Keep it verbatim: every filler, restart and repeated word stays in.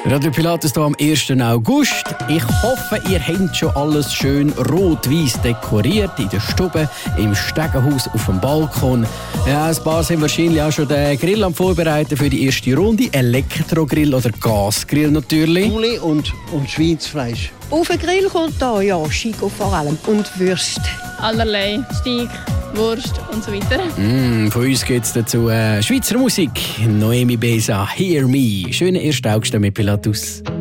Radio Pilatus hier am ersten August. Ich hoffe, ihr habt schon alles schön rot-weiß dekoriert. In der Stube, im Stegenhaus, auf dem Balkon. Ja, ein paar sind wahrscheinlich auch schon den Grill am Vorbereiten für die erste Runde. Elektrogrill oder Gasgrill natürlich. Poulet und, und Schweinsfleisch. Auf den Grill kommt da, ja, Chico vor allem. Und Würst. Allerlei. Steak, Wurst und so weiter. Mm, von uns gibt es dazu äh, Schweizer Musik. Noemi Besa, Hear Me. Schönen ersten August mit Pilatus.